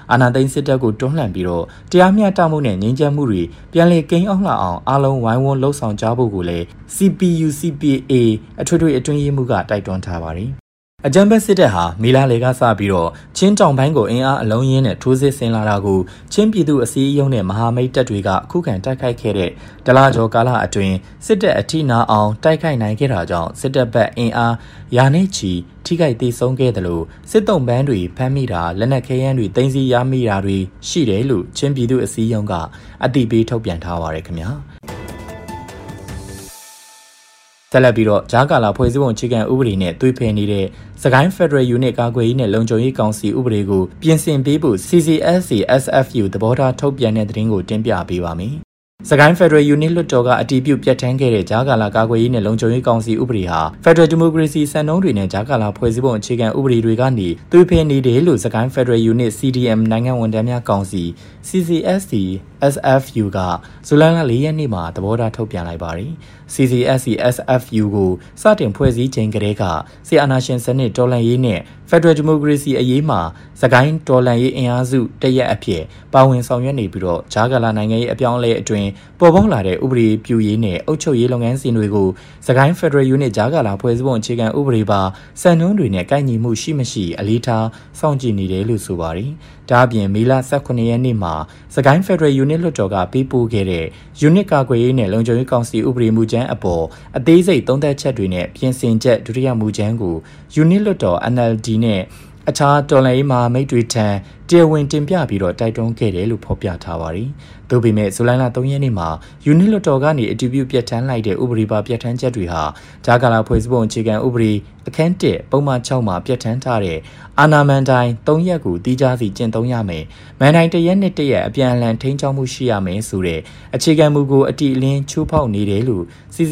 အာဏာသိမ်းစစ်တပ်ကိုတွန်းလှန်ပြီးတော့တရားမျှတမှုနဲ့ငြိမ်းချမ်းမှုတွေပြန်လည်ကိန်းအောင်လာအောင်အားလုံးဝိုင်းဝန်းလှုပ်ဆောင်ကြဖို့ကိုလည်း CPUCPA အထွေထွေအတွင်းရေးမှူးကတိုက်တွန်းထားပါတယ်အကြမ်းဖက်စစ်တပ်ဟာမေလလေကစပြီးတော့ချင်းတောင်ပိုင်းကိုအင်အားအလုံးရင်းနဲ့ထိုးစစ်ဆင်လာတာကိုချင်းပြည်သူအစည်းအရုံးနဲ့မဟာမိတ်တပ်တွေကခုခံတိုက်ခိုက်ခဲ့တဲ့ဒလကျော်ကာလအတွင်းစစ်တပ်အထိနာအောင်တိုက်ခိုက်နိုင်ခဲ့တာကြောင့်စစ်တပ်ဘက်အင်အားရာနဲ့ချီထိခိုက်ဒေဆုံးခဲ့တယ်လို့စစ်တုံးပန်းတွေဖမ်းမိတာလက်နက်ခဲယမ်းတွေတင်စီရမိတာတွေရှိတယ်လို့ချင်းပြည်သူအစည်းအရုံးကအသိပေးထုတ်ပြန်ထားပါတယ်ခင်ဗျာဆက်လက်ပြီးတော့ဂျာကာလာဖွဲ့စည်းပုံအခြေခံဥပဒေနဲ့သွေးဖယ်နေတဲ့စကိုင်း Federal Unit ကာကွယ်ရေးနဲ့လုံခြုံရေးကောင်စီဥပဒေကိုပြင်ဆင်ပေးဖို့ CCSC/SFU သဘောထားထုတ်ပြန်တဲ့သတင်းကိုတင်ပြပေးပါမယ်။စကိုင်း Federal Unit လွှတ်တော်ကအတည်ပြုပြဋ္ဌာန်းခဲ့တဲ့ဂျာကာလာကာကွယ်ရေးနဲ့လုံခြုံရေးကောင်စီဥပဒေဟာ Federal Democracy စံနှုန်းတွေနဲ့ဂျာကာလာဖွဲ့စည်းပုံအခြေခံဥပဒေတွေကနေသွေးဖယ်နေတယ်လို့စကိုင်း Federal Unit CDM နိုင်ငံဝန်ထမ်းများကောင်စီ CCSC/SFU ကဇူလိုင်လ4ရက်နေ့မှာသဘောထားထုတ်ပြန်လိုက်ပါတယ်။ CCSC/SFU ကိုစတင်ဖွဲ့စည်းချိန်ကတည်းကဆီအာနာရှင်စနစ်တော်လှန်ရေးနဲ့ Federal Democracy အရေးမှာစကိုင်းတော်လှန်ရေးအင်အားစုတရက်အဖြစ်ပါဝင်ဆောင်ရွက်နေပြီးတော့ဂျာကာလာနိုင်ငံရေးအပြောင်းအလဲအတွင်းပေါ်ပေါက်လာတဲ့ဥပဒေပြုရေးနဲ့အုပ်ချုပ်ရေးလုပ်ငန်းစဉ်တွေကိုစကိုင်း Federal Unit ဂျာကာလာဖွဲ့စည်းပုံအခြေခံဥပဒေပါစံနှုန်းတွေနဲ့ကိုက်ညီမှုရှိမရှိအလေးထားစောင့်ကြည့်နေတယ်လို့ဆိုပါတယ်။ဒါအပြင်မေလ18ရက်နေ့မှာစကိုင်း Federal Unit လွှတ်တော်ကပေးပို့ခဲ့တဲ့ Unit ကာကွယ်ရေးနဲ့လုံခြုံရေးကောင်စီဥပဒေမူကြမ်းအပေါ်အသေးစိတ်သုံးသပ်ချက်တွေနဲ့ပြင်ဆင်ချက်ဒုတိယမူကြမ်းကို Unit လွှတ်တော် NLD နဲ့အခြားတော်လှန်ရေးမဟာမိတ်တွေထံတရားဝင်တင်ပြပြီးတော့တိုက်တွန်းခဲ့တယ်လို့ဖော်ပြထားပါတယ်။သို့ပေမဲ့ဇူလိုင်လ3ရက်နေ့မှာ Unit လွှတ်တော်ကနေအတည်ပြုပြဋ္ဌာန်းလိုက်တဲ့ဥပဒေပါပြဋ္ဌာန်းချက်တွေဟာဂျာကာလာဖွဲ့စည်းပုံအခြေခံဥပဒေအခန်း1ပုံမှန်6မှာပြဋ္ဌာန်းထားတဲ့အာဏာမန်တိုင်း3ရက်ကိုတီးခြားစီကျင့်သုံးရမယ်။မန်တိုင်း1ရက်နဲ့1ရက်အပြန်အလှန်ထိန်းချုပ်မှုရှိရမယ်ဆိုတဲ့အခြေခံမူကိုအတိအလင်းချိုးဖောက်နေတယ်လို့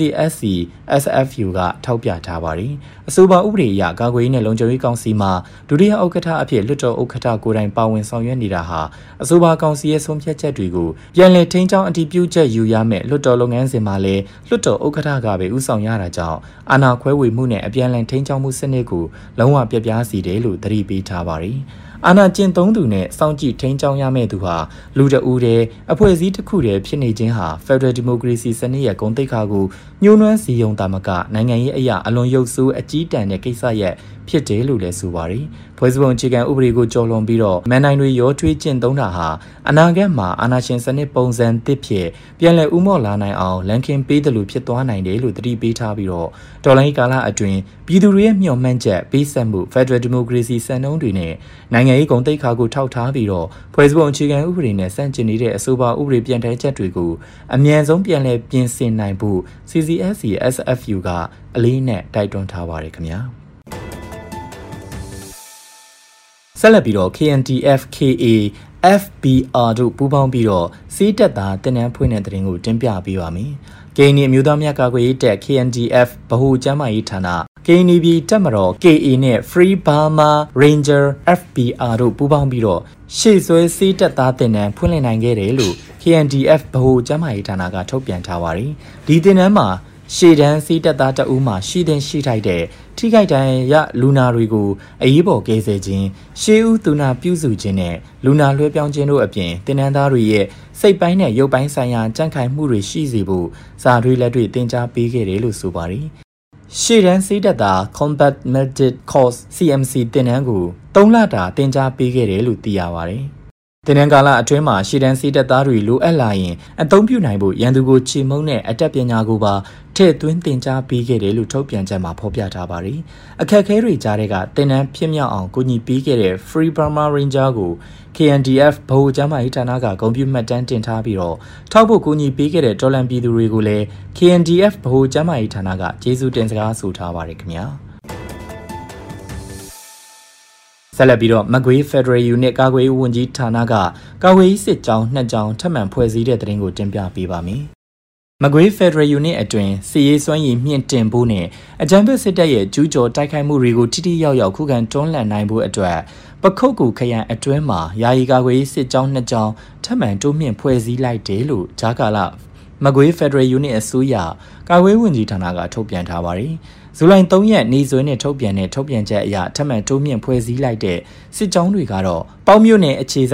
CCSC/SFU ကထောက်ပြထားပါတယ်။အဆိုပါဥပဒေအရကာကွယ်ရေးနဲ့လုံခြုံရေးကောင်စီမှာဒုတိယဥက္ကဋ္ဌအဖြစ်လွှတ်တော်ဥက္ကဋ္ဌကိုယ်တိုင်ပါဝင်ဆောင်ရွက်နေတာဟာအဆိုပါကောင်စီရဲ့ဆုံးဖြတ်ချက်တွေကိုပြန်လည်ထိန်းကျောင်းအတည်ပြုချက်ယူရမယ်လွှတ်တော်လုပ်ငန်းစဉ်မှာလည်းလွှတ်တော်ဥက္ကဋ္ဌကပဲဦးဆောင်ရတာကြောင့်အာဏာခွဲဝေမှုနဲ့အပြန်အလှန်ထိန်းကျောင်းမှုစနစ်ကိုလုံးဝပြပြစီတယ်လို့သတိပေးထားပါတယ်။အာဏာကျင့်သုံးသူနဲ့စောင့်ကြည့်ထိန်းကျောင်းရမယ့်သူဟာလူတဦးတည်းအဖွဲ့အစည်းတစ်ခုတည်းဖြစ်နေခြင်းဟာ Federal Democracy စနစ်ရဲ့ဂုဏ်သိက္ခာကိုညှိုးနွမ်းစီယုံတာမကနိုင်ငံရေးအရာအလွန်ရုပ်ဆိုးအကြီးတန်းတဲ့ကိစ္စရပ်ဖြစ်တယ်လို့လည်းဆိုပါတယ်။ဖွဲ့စည်းပုံအခြေခံဥပဒေကိုကျော်လွန်ပြီးတော့မန်နိုင်တွေရောထွေးကျင့်သုံးတာဟာအနာဂတ်မှာအာဏာရှင်စနစ်ပုံစံသစ်ဖြစ်ပြန်လည်ဥမော့လာနိုင်အောင်လန်ခင်ပေးတယ်လို့ဖြစ်သွားနိုင်တယ်လို့သတိပေးထားပြီးတော့တော်လိုင်းကာလအတွင်းပြည်သူတွေရဲ့မျှော်မှန်းချက်ပေးဆက်မှု Federal Democracy စံနှုန်းတွေနဲ့နိုင်ငံရေးဂုဏ်သိက္ခာကိုထောက်ထားပြီးတော့ဖွဲ့စည်းပုံအခြေခံဥပဒေနဲ့ဆန့်ကျင်နေတဲ့အဆိုပါဥပဒေပြန်ထည့်ချက်တွေကိုအမြန်ဆုံးပြန်လည်ပြင်ဆင်နိုင်ဖို့ CCSC/SFU ကအလေးနဲ့တိုက်တွန်းထားပါတယ်ခင်ဗျာဆက်လက်ပြီးတော့ KNDF KA FBR တို့ပူးပေါင်းပြီးတော့စီးတက်သားတင်နန်းဖွင့်တဲ့သတင်းကိုတင်ပြပေးပါမယ်။ KND အမျိုးသားများကာကွယ်ရေးတပ် KNDF ဗဟိုကျန်းမာရေးဌာန KNB တပ်မတော် KA နဲ့ Free Burma Ranger FBR တို့ပူးပေါင်းပြီးတော့ရှေ့ဆွဲစီးတက်သားတင်နန်းဖွင့်လှစ်နိုင်ခဲ့တယ်လို့ KNDF ဗဟိုကျန်းမာရေးဌာနကထုတ်ပြန်ထားပါတယ်။ဒီတင်နန်းမှာရှေ့တန်းစီးတက်သားတအူးမှာရှိထိုက်တဲ့ထိခိုက်ဒဏ်ရာရလူနာတွေကိုအရေးပေါ်ကယ်ဆယ်ခြင်းရှေးဦးသူနာပြုစုခြင်းနဲ့လူနာလွှဲပြောင်းခြင်းတို့အပြင်တင်နန်းသားတွေရဲ့စိတ်ပိုင်းနဲ့ရုပ်ပိုင်းဆိုင်ရာကြံ့ခိုင်မှုတွေရှိစေဖို့စာတွေလက်တွေတင် जा ပေးခဲ့တယ်လို့ဆိုပါတယ်။ရှေ့တန်းစီးတက်သား Combat Medic Course CMC တင်နန်းကို3လတာတင် जा ပေးခဲ့တယ်လို့သိရပါတယ်။တင်နန်းကာလအတွင်းမှာရှေ့တန်းစီးတက်သားတွေလိုအပ်လာရင်အသုံးပြုနိုင်ဖို့ရန်သူကိုချေမှုန်းတဲ့အတတ်ပညာကိုပါထည့်သွင်းတင် जा ပေးခဲ့တယ်လို့ထုတ်ပြန်ချက်မှာဖော်ပြထားပါတယ်။အခက်အခဲတွေကြားတဲ့ကတင်နန်းဖြစ်မြောက်အောင်ကူညီပေးခဲ့တဲ့ Free Burma Ranger ကို KNDF ဗဟိုကျန်းမာရေးဌာနကဂုဏ်ပြုမှတ်တမ်းတင်ထားပြီးတော့ထောက်ဖို့ကူညီပေးခဲ့တဲ့တော်လှန်ပြည်သူတွေကိုလည်း KNDF ဗဟိုကျန်းမာရေးဌာနကကျေးဇူးတင်စကားဆိုထားပါတယ်ခင်ဗျာ။ဆက်လက်ပြီးတော့မကွေး Federal Unit ကာကွယ်ရေးဝန်ကြီးဌာနကကာကွယ်ရေးစစ်ကြောင်း2ကြောင်းထပ်မံဖွဲ့စည်းတဲ့သတင်းကိုတင်ပြပေးပါမယ်။မကွေး Federal Unit အတွင်းစစ်ရေးစွမ်းရည်မြင့်တင်ဖို့နဲ့အကြမ်းဖက်စစ်တပ်ရဲ့ကျူးကျော်တိုက်ခိုက်မှုတွေကိုထိထိရောက်ရောက်ခုခံတွန်းလှန်နိုင်ဖို့အတွက်ပခုတ်ကူခရိုင်အတွင်းမှာယာယီကာကွယ်ရေးစစ်ကြောင်း2ကြောင်းထပ်မံတိုးမြင့်ဖွဲ့စည်းလိုက်တယ်လို့ဂျာကာလာမကွေး Federal Unit အစိုးရကာကွယ်ဝန်ကြီးဌာနကထုတ်ပြန်ထားပါတယ်။ဇူလိုင်3ရက်နေ့စွဲနဲ့ထုတ်ပြန်တဲ့ထုတ်ပြန်ချက်အရထပ်မံတိုးမြင့်ဖွဲ့စည်းလိုက်တဲ့စစ်ကြောင်းတွေကတော့ပေါင်းမြို့နယ်အခြေ